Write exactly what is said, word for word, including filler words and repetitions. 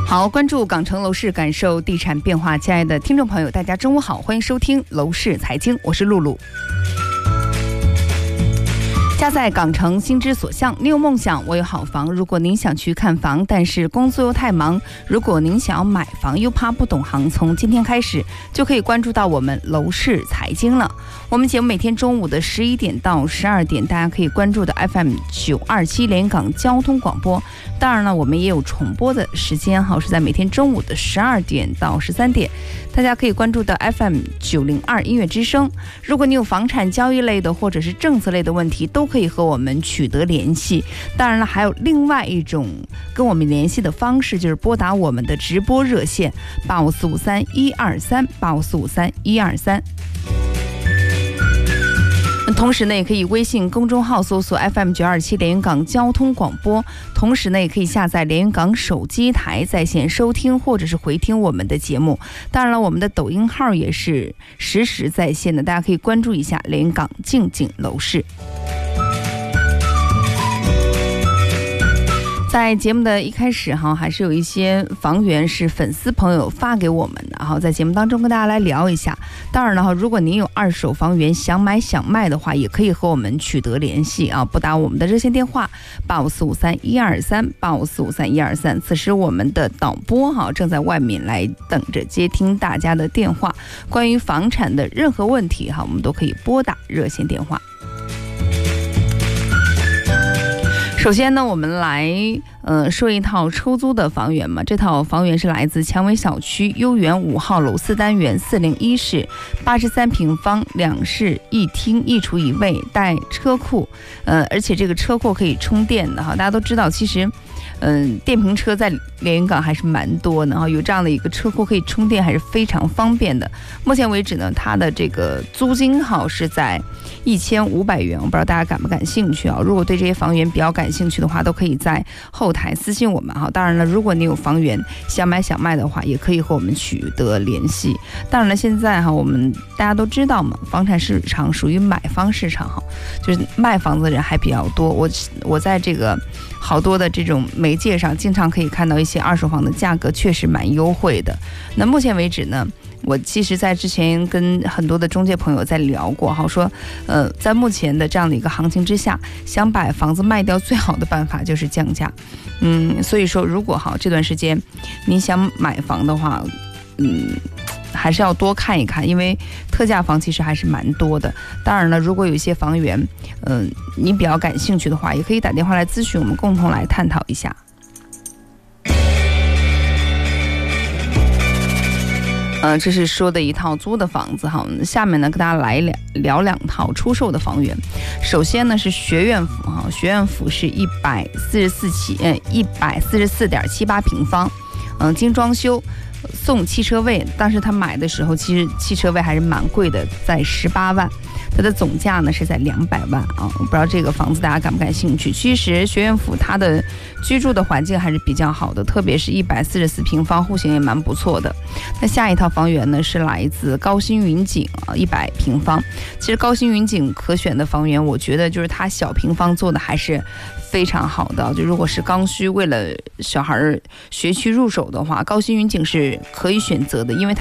好，关注港城楼市，感受地产变化。亲爱的听众朋友，大家中午好，欢迎收听楼市财经，我是露露。家在港城，心之所向。你有梦想，我有好房。如果您想去看房，但是工作又太忙；如果您想要买房，又怕不懂行，从今天开始就可以关注到我们楼市财经了。我们节目每天中午的十一点到十二点，大家可以关注的 F M 九二七连云港交通广播。当然了，我们也有重播的时间哈，是在每天中午的十二点到十三点，大家可以关注的 F M 九零二音乐之声。如果你有房产交易类的或者是政策类的问题，都可以和我们取得联系。当然了，还有另外一种跟我们联系的方式，就是拨打我们的直播热线八五四五三一二三八五四五三一二三。同时呢，也可以微信公众号搜索 F M 九二七连云港交通广播，同时呢，也可以下载连云港手机台在线收听或者是回听我们的节目。当然了，我们的抖音号也是实时在线的，大家可以关注一下连云港静静楼市。在节目的一开始哈，还是有一些房源是粉丝朋友发给我们的，然后在节目当中跟大家来聊一下。当然了哈，如果您有二手房源想买想卖的话，也可以和我们取得联系啊，拨打我们的热线电话八五四五三一二三八五四五三一二三。此时我们的导播哈正在外面来等着接听大家的电话，关于房产的任何问题哈，我们都可以拨打热线电话。首先呢，我们来呃说一套出租的房源嘛。这套房源是来自蔷薇小区优园五号楼四单元四零一室，八十三平方，两室一厅一厨一卫，带车库，呃，而且这个车库可以充电的哈。大家都知道，其实，嗯、呃，电瓶车在连云港还是蛮多的哈，有这样的一个车库可以充电，还是非常方便的。目前为止呢，它的这个租金哈是在一千五百元，我不知道大家感不感兴趣啊？如果对这些房源比较感兴趣的话，都可以在后台私信我们哈。当然了，如果你有房源想买想卖的话，也可以和我们取得联系。当然了，现在哈，我们大家都知道嘛，房产市场属于买方市场哈，就是卖房子的人还比较多。我我在这个好多的这种媒介上，经常可以看到一些二手房的价格确实蛮优惠的。那目前为止呢，我其实在之前跟很多的中介朋友在聊过哈，说呃，在目前的这样的一个行情之下，想把房子卖掉最好的办法就是降价。嗯，所以说如果哈这段时间你想买房的话，嗯，还是要多看一看，因为特价房其实还是蛮多的。当然了，如果有一些房源嗯、呃，你比较感兴趣的话，也可以打电话来咨询，我们共同来探讨一下。呃，这是说的一套租的房子哈。下面呢，跟大家来聊聊两套出售的房源。首先呢是学院府哈，学院府是一百四十四起，呃，一百四十四点七八平方，嗯、呃，经装修，送汽车位。当时他买的时候，其实汽车位还是蛮贵的，在十八万。它的总价呢是在两百万啊，我不知道这个房子大家感不感兴趣。其实学院府它的居住的环境还是比较好的，特别是一百四十四平方，户型也蛮不错的。那下一套房源呢是来自高新云景啊，一百平方。其实高新云景可选的房源，我觉得就是它小平方做的还是非常好的。就如果是刚需为了小孩学区入手的话，高新云景是可以选择的，因为它